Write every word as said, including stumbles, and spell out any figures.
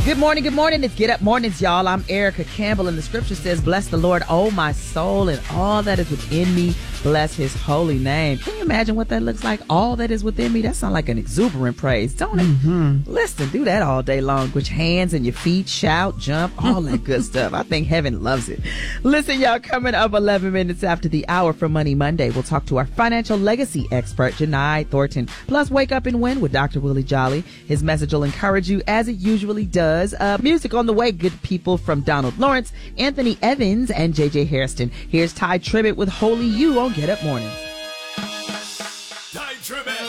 Good morning, good morning. It's Get Up Mornings, y'all. I'm Erica Campbell, and the scripture says, bless the Lord, oh my soul, and all that is within me. Bless his holy name. Can you imagine what that looks like? All that is within me? That sounds like an exuberant praise, don't it? Mm-hmm. Listen, do that all day long. With your hands and your feet, shout, jump, all that good stuff. I think heaven loves it. Listen, y'all, coming up eleven minutes after the hour for Money Monday, we'll talk to our financial legacy expert, Janai Thornton. Plus, Wake Up and Win with Doctor Willie Jolly. His message will encourage you as it usually does. Uh, music on the way, good people, from Donald Lawrence, Anthony Evans, and J J Hairston. Here's Ty Tribbett with Holy You on Get Up Mornings. Ty Tribbett.